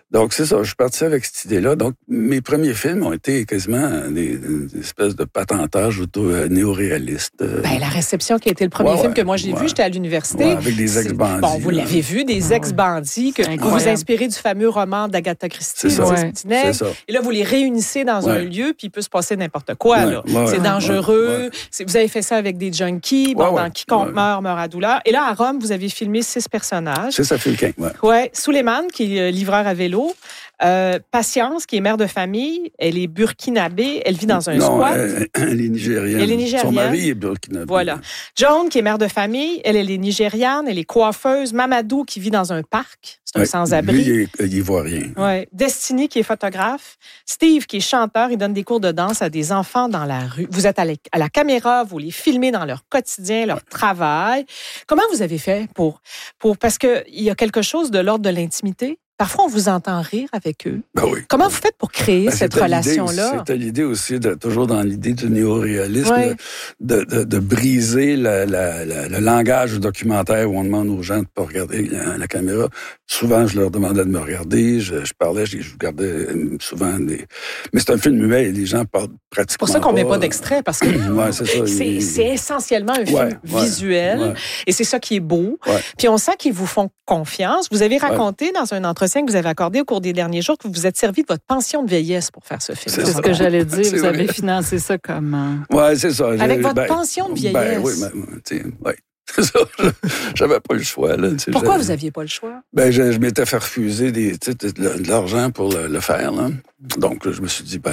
Donc, c'est ça, je suis parti avec cette idée-là. Donc, mes premiers films ont été quasiment des espèces de patentage néo-réalistes. La réception qui a été le premier film que moi j'ai vu, j'étais à l'université. Avec des ex-bandits. Bon, vous l'avez vu, des ex-bandits, que vous vous inspirez du fameux roman d'Agatha Christie. C'est ça. Et là, vous les réunissez dans un lieu, puis il peut se passer n'importe quoi. Là. C'est dangereux. Vous avez fait ça avec des junkies. Dans Quiconque meurt à douleur. Et là, à Rome, vous avez filmé 6 personnages. 6 Africains, Souleyman, qui est livreur à vélo. Patience, qui est mère de famille, elle est burkinabé, elle vit dans un squat. Elle est nigériane. Son mari est burkinabé. Voilà. Joan, qui est mère de famille, elle est nigériane, elle est coiffeuse. Mamadou, qui vit dans un parc, c'est un sans-abri. Lui, il voit rien. Destiny, qui est photographe. Steve, qui est chanteur, il donne des cours de danse à des enfants dans la rue. Vous êtes à la caméra, vous les filmez dans leur quotidien, leur travail. Comment vous avez fait parce qu'il y a quelque chose de l'ordre de l'intimité? Parfois, on vous entend rire avec eux. Comment vous faites pour créer cette relation-là? C'était l'idée aussi, toujours dans l'idée du néo-réalisme, de briser le langage documentaire où on demande aux gens de ne pas regarder la caméra. Souvent, je leur demandais de me regarder. Je parlais, je regardais souvent des... Mais c'est un film muet et les gens parlent pratiquement C'est pour ça qu'on ne met pas d'extrait, parce que c'est essentiellement un film visuel. Et c'est ça qui est beau. Puis on sent qu'ils vous font confiance. Vous avez raconté dans un entretien que vous avez accordé au cours des derniers jours que vous vous êtes servi de votre pension de vieillesse pour faire ce film. C'est ce que j'allais dire. Vous avez financé ça comment? Oui, c'est ça. Avec votre pension de vieillesse? Oui. C'est ça. J'avais pas le choix. Là, pourquoi vous aviez pas le choix? Je m'étais fait refuser de l'argent pour le faire. Là. Donc, je me suis dit,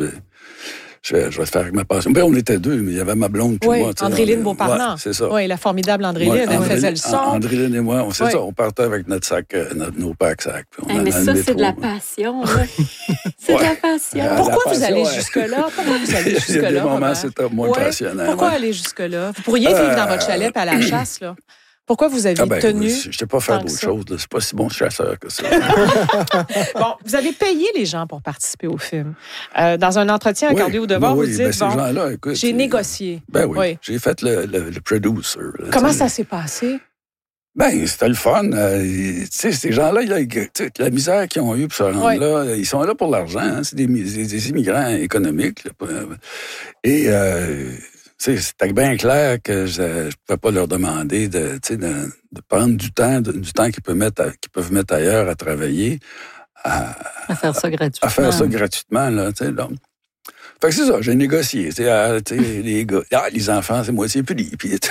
je vais le faire avec ma passion. On était 2, mais il y avait ma blonde puis moi. Andréline Beauparlant. C'est ça. Oui, la formidable Andréline, elle faisait le son. Andréline et moi, c'est ça, on partait avec notre sac, nos packs sacs. Mais ça, c'est de la passion. Là. C'est de la passion. Pourquoi vous allez jusque-là? Il y a des moments, c'était moins passionnant. Pourquoi aller jusque-là? Vous pourriez vivre dans votre chalet à la chasse, là. Pourquoi vous avez tenu? Je ne sais pas faire d'autre chose. C'est pas si bon chasseur que ça. Bon, vous avez payé les gens pour participer au film. Dans un entretien accordé au Devoir, vous dites, ces gens-là, écoute, j'ai négocié. J'ai fait le producer. Là, comment ça s'est passé? C'était le fun. Ces gens-là, la misère qu'ils ont eue pour se rendre là, ils sont là pour l'argent. Hein, c'est des immigrants économiques. Là, et... c'était bien clair que je ne pouvais pas leur demander de prendre du temps qu'ils peuvent mettre ailleurs à travailler. À faire ça gratuitement. À faire ça gratuitement, là, donc. Fait que c'est ça, j'ai négocié. Les gars, les enfants, c'est moitié prix.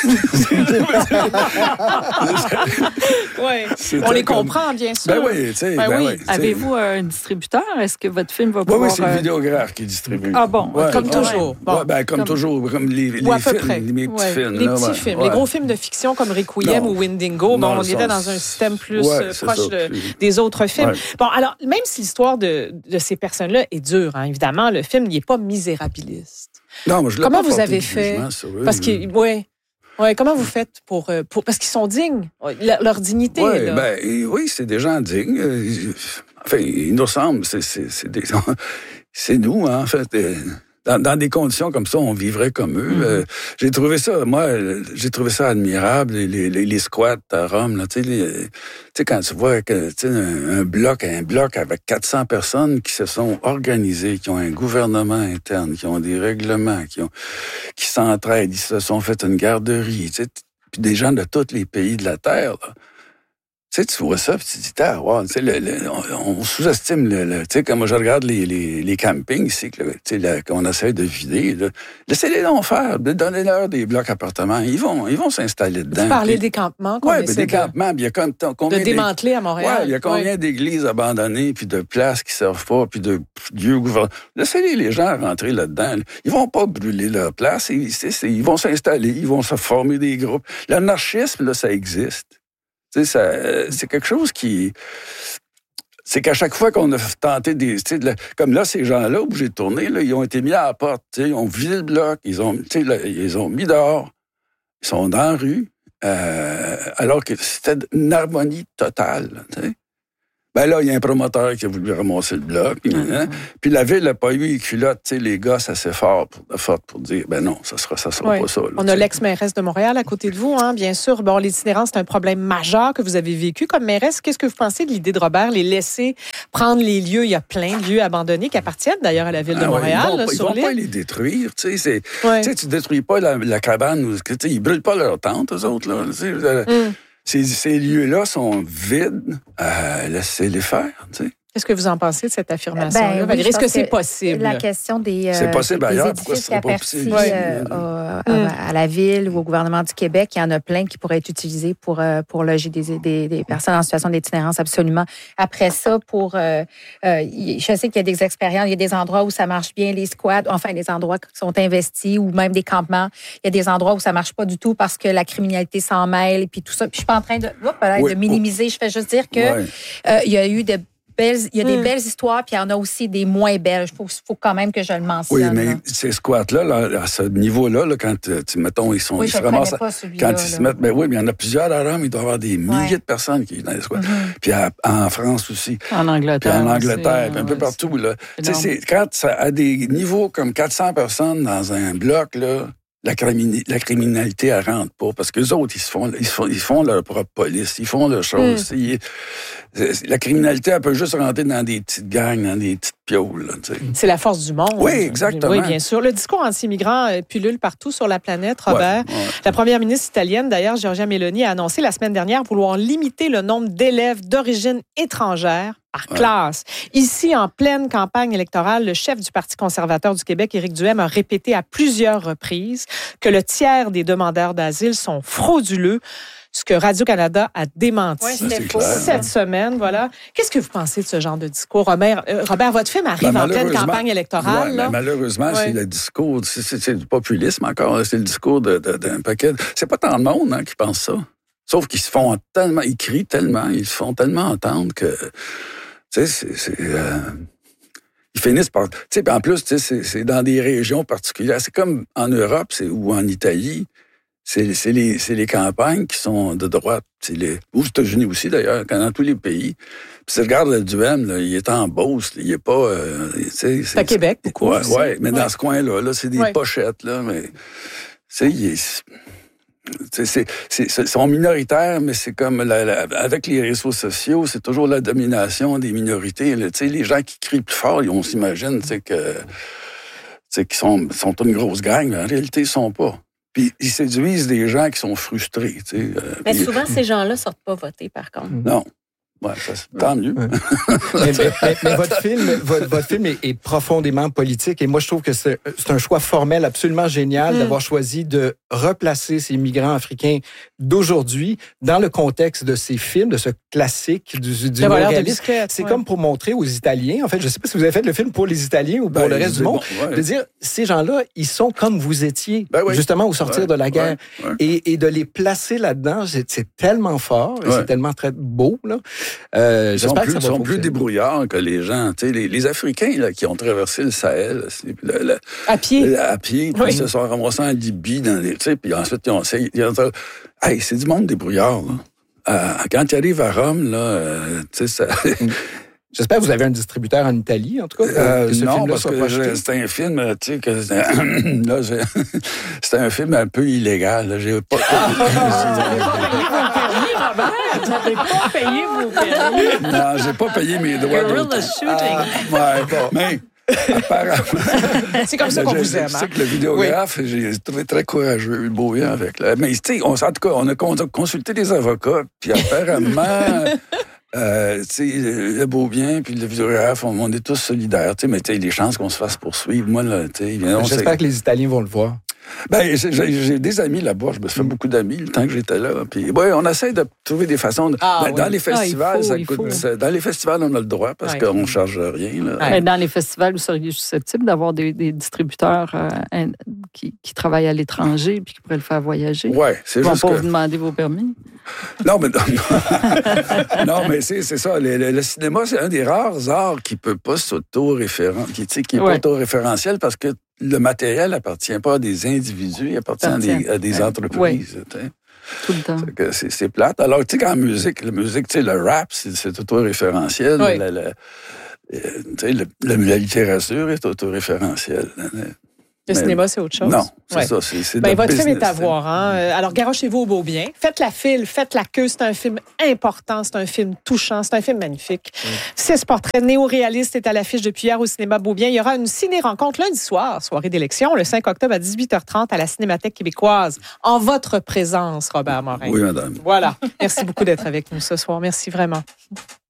On les comprend, bien sûr. Oui. Avez-vous un distributeur? Est-ce que votre film va pouvoir... Oui, c'est le vidéographe qui distribue. Ah bon? Comme toujours. Comme toujours, comme les films, mes petits films. Les petits films. Les gros films de fiction comme Requiem ou Windingo, on était dans un système plus proche des autres films. Ouais. Bon, alors, même si l'histoire de ces personnes-là est dure, hein, évidemment, le film n'est pas misérabiliste. Non, je comment vous avez fait? Parce que, comment vous faites pour parce qu'ils sont dignes, leur dignité. Là. Oui, c'est des gens dignes. Enfin, ils nous ressemblent. C'est nous, hein, en fait. Dans des conditions comme ça, on vivrait comme eux. J'ai trouvé ça admirable, les squats à Rome. Là, quand tu vois un bloc avec 400 personnes qui se sont organisées, qui ont un gouvernement interne, qui ont des règlements, qui s'entraident, ils se sont fait une garderie, puis des gens de tous les pays de la Terre, là. Tu vois ça, puis tu te dis, on sous-estime quand moi je regarde les campings ici, qu'on essaie de vider, là, laissez-les donc faire, donnez-leur des blocs appartements, ils vont s'installer dedans. Vous parlez des campements qu'on essaie des campements, il y a combien de démanteler à Montréal. Il y a combien d'églises abandonnées, puis de places qui servent pas, puis de lieux gouvernementaux. Laissez les gens rentrer là-dedans. Ils vont pas brûler leur place, ils vont s'installer, ils vont se former des groupes. L'anarchisme, là, ça existe. C'est quelque chose qui... C'est qu'à chaque fois qu'on a tenté comme là, ces gens-là, où j'ai tourné, là, ils ont été mis à la porte, ils ont vidé le bloc, ils ont mis dehors, ils sont dans la rue, alors que c'était une harmonie totale. Ben là, il y a un promoteur qui a voulu ramasser le bloc. Puis la ville n'a pas eu les culottes, tu sais, les gosses assez forts pour dire, ben non, ça sera pas ça. Là, on a l'ex-mairesse de Montréal à côté de vous, hein, bien sûr. Bon, l'itinérance, c'est un problème majeur que vous avez vécu comme mairesse. Qu'est-ce que vous pensez de l'idée de Robert, les laisser prendre les lieux? Il y a plein de lieux abandonnés qui appartiennent d'ailleurs à la ville de Montréal. Ils vont pas les détruire, tu sais. Tu détruis pas la cabane, ils brûlent pas leur tente, eux autres, là. Ces lieux-là sont vides. Laissez-les faire, tu sais. Qu'est-ce que vous en pensez de cette affirmation-là, Valérie? Est-ce que c'est possible? La question des édifices qui appartiennent à la Ville ou au gouvernement du Québec, il y en a plein qui pourraient être utilisés pour loger des personnes en situation d'itinérance, absolument. Après ça, je sais qu'il y a des expériences, il y a des endroits où ça marche bien, les squats, enfin des endroits qui sont investis ou même des campements. Il y a des endroits où ça marche pas du tout parce que la criminalité s'en mêle et puis tout ça. Puis je suis pas en train de minimiser. Je fais juste dire que il y a eu il y a des belles histoires, puis il y en a aussi des moins belles. Il faut quand même que je le mentionne. Oui, mais ces squats-là, à ce niveau-là, quand, mettons, ils se ramassent... Quand ils se mettent... Ben oui, mais il y en a plusieurs à Rome. Il doit y avoir des milliers de personnes qui vivent dans les squats. Puis en France aussi. En Angleterre. Puis en Angleterre, puis un peu partout. Là. Quand ça a des niveaux comme 400 personnes dans un bloc, là, la criminalité, elle rentre pas. Parce que les autres, ils font leur propre police. Ils font leurs choses. La criminalité, elle peut juste rentrer dans des petites gangs, dans des petites piaules. Là, c'est la force du monde. Oui, exactement. Oui, bien sûr. Le discours anti-immigrant pullule partout sur la planète, Robert. Ouais. La première ministre italienne, d'ailleurs, Giorgia Meloni, a annoncé la semaine dernière vouloir limiter le nombre d'élèves d'origine étrangère par classe. Ici, en pleine campagne électorale, le chef du Parti conservateur du Québec, Éric Duhaime, a répété à plusieurs reprises que le tiers des demandeurs d'asile sont frauduleux, ce que Radio-Canada a démenti cette semaine. Voilà. Qu'est-ce que vous pensez de ce genre de discours? Robert, votre film arrive en pleine campagne électorale. Là. Malheureusement, c'est le discours, c'est du populisme encore, c'est le discours d'un paquet. C'est pas tant de monde qui pense ça. Sauf qu'ils se font tellement, ils crient tellement, ils se font tellement entendre que... Tu sais, ils finissent par... Tu sais, en plus, c'est dans des régions particulières. C'est comme en Europe ou en Italie. C'est les campagnes qui sont de droite. Aux États-Unis aussi, d'ailleurs, dans tous les pays. Puis tu regardes le Duhaime, là, il est en Beauce. Il est pas... c'est à Québec, beaucoup. Oui, mais dans ce coin-là, c'est des pochettes, là, mais... Tu sais, ils sont minoritaires, mais c'est comme avec les réseaux sociaux, c'est toujours la domination des minorités. Là, les gens qui crient plus fort, on s'imagine qu'ils sont une grosse gang, mais en réalité, ils sont pas. Puis ils séduisent des gens qui sont frustrés. Mais souvent, ces gens-là sortent pas voter, par contre. Non. Ouais, tant mieux. mais votre film est profondément politique et moi, je trouve que c'est un choix formel absolument génial d'avoir choisi de replacer ces migrants africains d'aujourd'hui dans le contexte de ces films, de ce classique du réalisme. C'est comme pour montrer aux Italiens, en fait, je ne sais pas si vous avez fait le film pour les Italiens ou pour le reste du monde, de dire, ces gens-là, ils sont comme vous étiez, justement, au sortir de la guerre. Et de les placer là-dedans, c'est tellement fort, et c'est tellement très beau, là. Ils sont plus débrouillards que les gens. Les Africains là, qui ont traversé le Sahel à pied, puis ils se sont ramassés en Libye, puis ensuite hey, c'est du monde débrouillard. Quand ils arrivent à Rome, là, ça... J'espère que vous avez un distributeur en Italie, en tout cas. Non, parce que c'est un film, tu sais, c'est un film un peu illégal. Là. J'ai pas... Vous n'avez pas payé vos permis. Non, j'ai pas payé mes droits. Guerrilla shooting. Mais apparemment... C'est comme ça qu'on vous aime. Je sais que le vidéographe, j'ai trouvé très courageux, beau avec. Là. Mais tu sais, en tout cas, on a consulté des avocats, puis apparemment... le Beaubien puis le vidéographe, on est tous solidaires, mais les chances qu'on se fasse poursuivre, moi, là, j'espère que les Italiens vont le voir. Ben, j'ai des amis là-bas, je me suis fait beaucoup d'amis le temps que j'étais là. Puis, on essaie de trouver des façons. Dans les festivals, ça coûte. Dans les festivals, on a le droit parce qu'on ne charge rien. Là. Mais dans les festivals, vous seriez susceptible d'avoir des distributeurs qui travaillent à l'étranger puis qui pourraient le faire voyager? Oui, c'est juste. Ils vont pas vous que... demander vos permis? Non, mais non, mais c'est ça. Le cinéma, c'est un des rares arts qui peut pas qui est pas auto-référentiel parce que le matériel appartient pas à des individus, il appartient à des entreprises. Tout le temps. C'est plate. Alors, tu sais, qu'en musique, la musique, tu sais, le rap, c'est auto-référentiel. Oui. La littérature est auto-référentielle. Le cinéma, c'est autre chose. Non, c'est Ouais. ça. C'est Votre film est à voir. Hein? Alors, garochez-vous au beau bien. Faites la file, faites la queue. C'est un film important, c'est un film touchant, c'est un film magnifique. 6 portraits néo-réalistes est à l'affiche depuis hier au cinéma Beaubien. Il y aura une ciné-rencontre lundi soir, soirée d'élection, le 5 octobre à 18h30 à la Cinémathèque québécoise. En votre présence, Robert Morin. Oui, madame. Voilà. Merci beaucoup d'être avec nous ce soir. Merci vraiment.